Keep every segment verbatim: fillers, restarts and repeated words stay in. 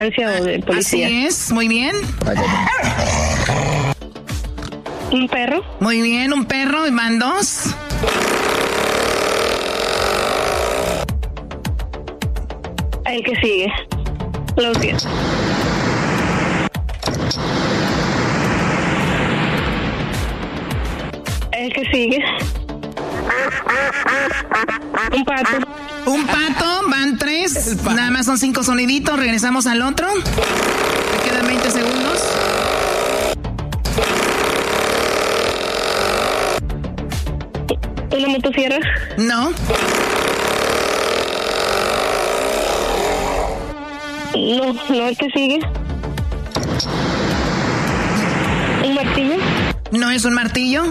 O de policía. Así es, muy bien. Un perro. Muy bien, un perro, y van dos. El que sigue. Lo siento. El que sigue. Un pato. Un pato, van tres. Nada más son cinco soniditos. Regresamos al otro. Me quedan veinte segundos. ¿Una motosierra? No. No, no, el que sigue. ¿Un martillo? No es un martillo.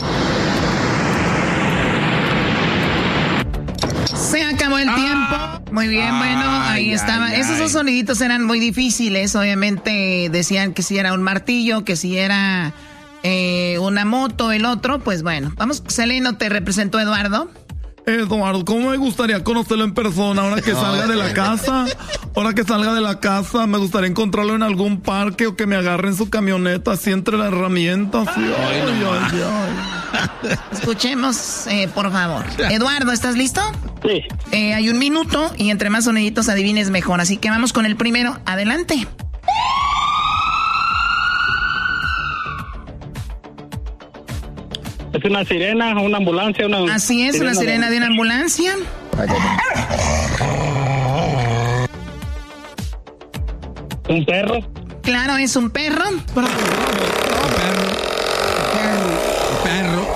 Se acabó el tiempo. Muy bien, ay, bueno, ahí ay, estaba. Ay, Esos dos soniditos eran muy difíciles. Obviamente decían que si era un martillo, que si era eh, una moto, el otro. Pues bueno, vamos, Seleno, te representó Eduardo. Eduardo, ¿cómo me gustaría conocerlo en persona ahora que salga de la casa? Ahora que salga de la casa, me gustaría encontrarlo en algún parque o que me agarre en su camioneta, así entre las herramientas. Ay, ay, ay, ay. Escuchemos, eh, por favor. Eduardo, ¿estás listo? Sí. Eh, hay un minuto y entre más soniditos adivines mejor. Así que vamos con el primero. Adelante. Es una sirena, una ambulancia, una... Así es, sirena una sirena de, de una ambulancia. ¿Un perro? Claro, es un perro. Perro. Perro. Perro.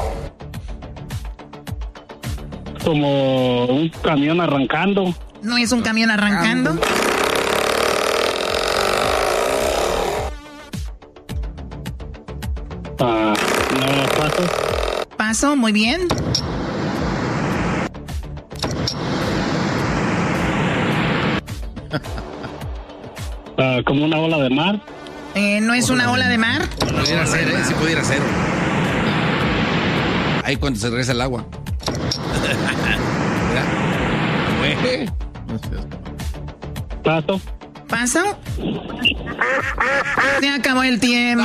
Como un camión arrancando. No es un camión arrancando. Ah, no, paso. Paso, muy bien. Uh, como una ola de mar. Eh, no es una ola de mar. Pudiera ser, ¿eh? Sí pudiera ser. Ahí cuando se regresa el agua. Mira. Paso. ¿Paso? Se acabó el tiempo.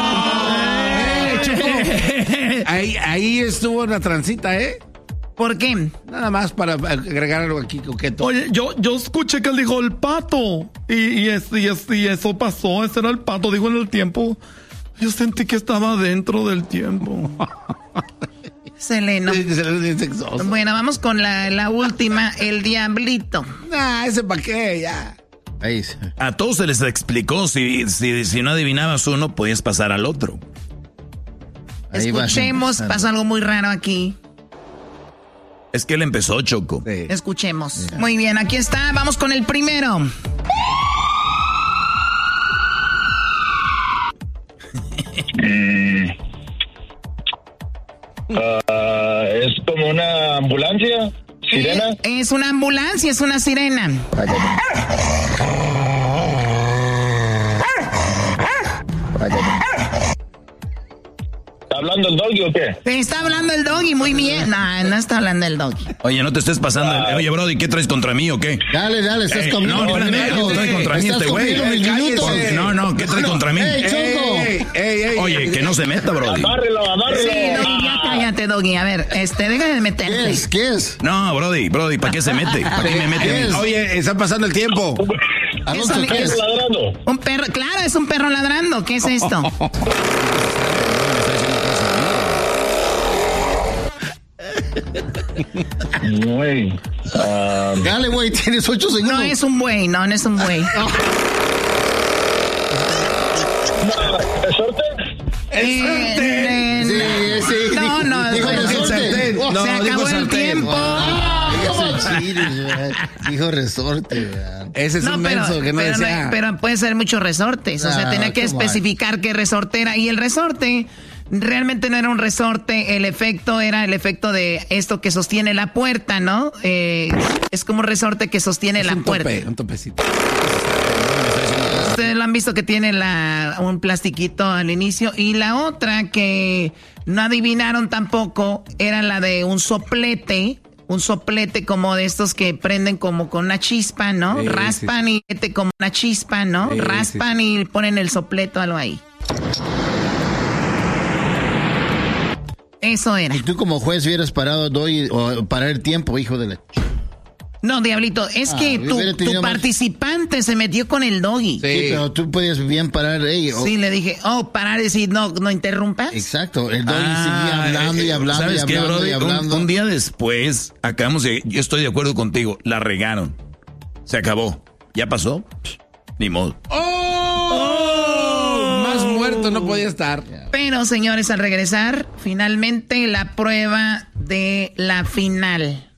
Ahí, ahí estuvo una transita, ¿eh? ¿Por qué? Nada más para agregar algo aquí coqueto. Oye, yo, yo escuché que él dijo el pato. Y, y, es, y, es, y eso pasó. Ese era el pato, dijo en el tiempo. Yo sentí que estaba dentro del tiempo. Seleno. Bueno, vamos con la, la última, el diablito. Nah, ese pa' qué, ya. Ahí. A todos se les explicó. Si, si, si no adivinabas uno, podías pasar al otro. Ahí escuchemos, pasó algo muy raro aquí. Es que él empezó, Choco. Sí. Escuchemos. Sí. Muy bien, aquí está. Vamos con el primero. mm. uh, ¿Es como una ambulancia? ¿Sirena? Eh, es una ambulancia, es una sirena. ¿Está hablando el doggy o qué? Está hablando el doggy, muy bien. No, no está hablando el doggy. Oye, no te estés pasando. Ah. El... Oye, Brody, ¿qué traes contra mí o qué? Dale, dale, estás Ey, conmigo. No, espérame, ¿qué traes contra mí este güey? No, no, ¿qué traes contra mí? ¡Ey, Choco! Ey, ey, ey, Oye, ey, que no se meta, Brody. Amárrelo, amárrelo. Sí, Doggy, ya cállate, Doggy. A ver, este, déjame de meterte. ¿Qué es? ¿Qué es? No, Brody, Brody, ¿para qué se mete? ¿Para qué me mete? Es? Oye, está pasando el tiempo. ¿A dónde ¿Qué es? Ladrando? Un perro, claro, es un perro ladrando. ¿Qué es esto? Güey. Um... Dale, güey, tienes ocho segundos. No es un buey, no, no es un buey. ¿Resorte? Eh, eh, sí, sí. No, no, dijo resorte. No, se acabó el tiempo. Dijo resorte. Ese es no, un pero, menso que no pero, decía. No, pero puede ser muchos resortes. O sea, No, tenía que especificar on. qué resorte era. Y el resorte realmente no era un resorte. El efecto era el efecto de esto que sostiene la puerta, ¿no? Eh, es como un resorte que sostiene es la un puerta. Tope, un topecito. Ustedes lo han visto que tiene la, un plastiquito al inicio. Y la otra que no adivinaron tampoco era la de un soplete. un soplete como de estos que prenden como con una chispa, ¿no? Sí, Raspan sí, sí. y mete como una chispa, ¿no? Sí, Raspan sí, sí. y ponen el sopleto, algo ahí. Eso era. Y tú como juez hubieras parado doy o parar el tiempo, hijo de la... No, Diablito, es Ah, que tu, hubiera tu tenido más- participante se metió con el doggy. Sí, pero tú podías bien parar. Ey, o- Sí, le dije, oh, parar y decir, no, no interrumpas. Exacto, el doggy Ah, seguía hablando y eh, hablando ¿sabes y qué, hablando Brody? y Un- hablando. Un, día después, acabamos de... Yo estoy de acuerdo contigo, la regaron. Se acabó. ¿Ya pasó? Ni modo. ¡Oh! Más muerto no podía estar. Pero, señores, al regresar, finalmente la prueba de la final.